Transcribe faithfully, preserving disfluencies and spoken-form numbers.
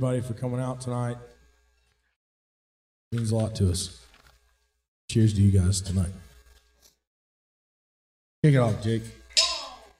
everybody for coming out tonight. It means a lot to us. Cheers to you guys tonight. Kick it off, Jake.